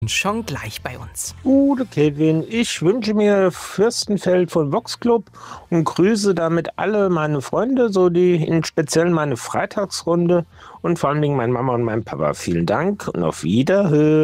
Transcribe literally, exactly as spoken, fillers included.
Schon gleich bei uns. Gute Kevin, ich wünsche mir Fürstenfeld von Vox Club und grüße damit alle meine Freunde, so die in speziell meine Freitagsrunde und vor allen Dingen meine Mama und mein Papa. Vielen Dank und auf Wiederhören.